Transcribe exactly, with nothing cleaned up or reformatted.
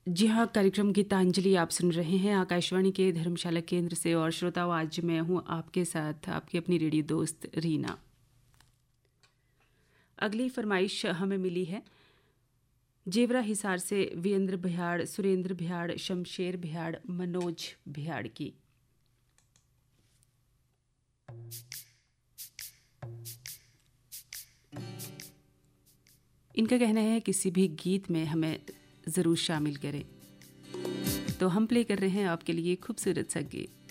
जी हाँ, कार्यक्रम गीतांजलि आप सुन रहे हैं आकाशवाणी के धर्मशाला केंद्र से। और श्रोताओं, आज मैं हूँ आपके साथ, आपकी अपनी रेडियो दोस्त रीना। अगली फरमाइश हमें मिली है जेवरा हिसार से वीरेंद्र बिहाड़, सुरेंद्र बिहाड़, शमशेर बिहाड़, मनोज बिहाड़ की। इनका कहना है किसी भी गीत में हमें ज़रूर शामिल करें, तो हम प्ले कर रहे हैं आपके लिए खूबसूरत सा गीत।